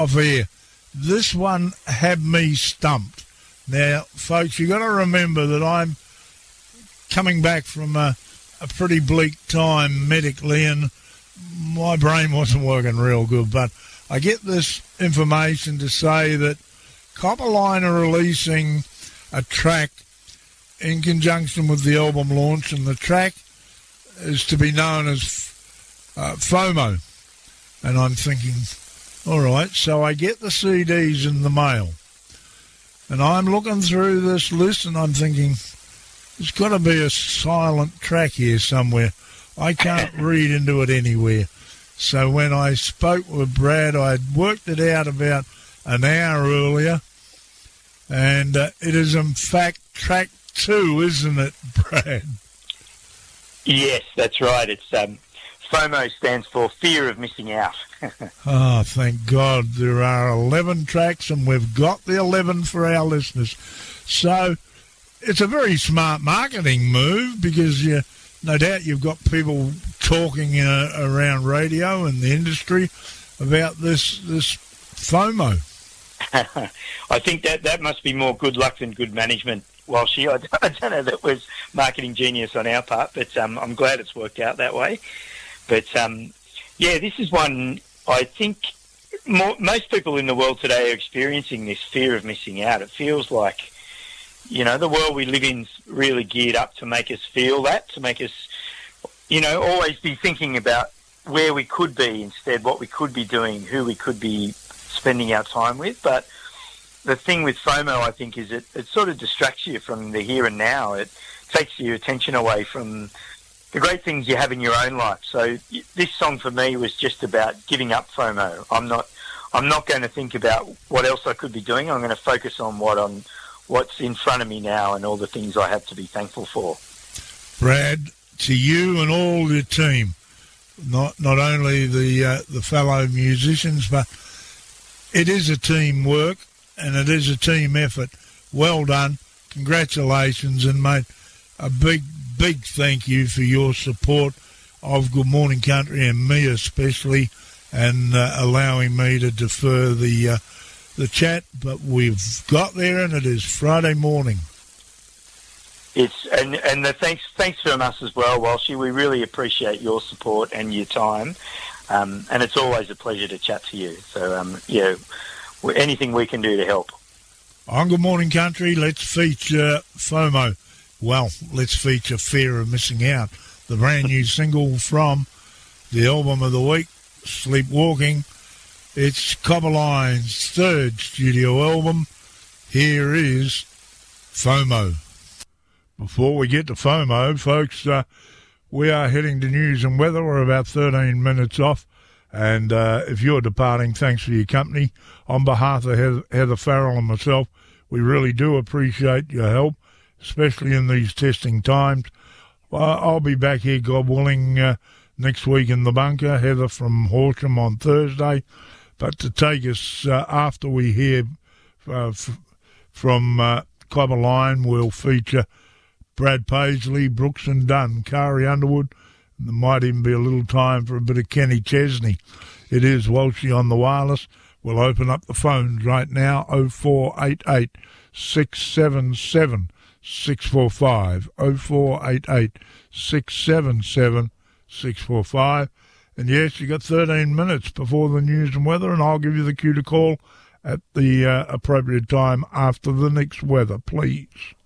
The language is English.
off here. This one had me stumped. Now, folks, you got to remember that I'm coming back from a pretty bleak time medically, and my brain wasn't working real good. But I get this information to say that Copperline are releasing a track in conjunction with the album launch, and the track is to be known as FOMO. And I'm thinking, all right, so I get the CDs in the mail, and I'm looking through this list, and I'm thinking, there's got to be a silent track here somewhere. I can't read into it anywhere. So when I spoke with Brad, I had worked it out about an hour earlier, and it is in fact track 2, isn't it, Brad? Yes, that's right. It's FOMO stands for fear of missing out. Oh, thank God. There are 11 tracks, and we've got the 11 for our listeners. So it's a very smart marketing move, because no doubt you've got people talking around radio and the industry about this FOMO. I think that must be more good luck than good management, Walshy. I don't know that was marketing genius on our part, but I'm glad it's worked out that way. But, this is one I think most people in the world today are experiencing, this fear of missing out. It feels like, the world we live in's really geared up to make us feel that, to make us, always be thinking about where we could be instead, what we could be doing, who we could be spending our time with. But the thing with FOMO, I think, is it sort of distracts you from the here and now. It takes your attention away from the great things you have in your own life. So this song for me was just about giving up FOMO. I'm not going to think about what else I could be doing. I'm going to focus on what's in front of me now and all the things I have to be thankful for. Brad, to you and all your team, not only the fellow musicians, but it is a teamwork and it is a team effort. Well done. Congratulations, and mate, a big thank you for your support of Good Morning Country, and me especially, and allowing me to defer the chat. But we've got there, and it is Friday morning. It's and the thanks from us as well, Walshy. We really appreciate your support and your time, and it's always a pleasure to chat to you. So anything we can do to help. On Good Morning Country, let's feature FOMO. Well, let's feature Fear of Missing Out, the brand new single from the album of the week, Sleepwalking. It's Copperline's third studio album. Here is FOMO. Before we get to FOMO, folks, we are heading to news and weather. We're about 13 minutes off. And if you're departing, thanks for your company. On behalf of Heather Farrell and myself, we really do appreciate your help, especially in these testing times. I'll be back here, God willing, next week in the bunker. Heather from Horsham on Thursday. But to take us after we hear from Copperline, we'll feature Brad Paisley, Brooks and Dunn, Kari Underwood. There might even be a little time for a bit of Kenny Chesney. It is Walshy on the wireless. We'll open up the phones right now, 0488 677 645, 0488 677 645. And yes, you got 13 minutes before the news and weather, and I'll give you the cue to call at the appropriate time after the next weather, please.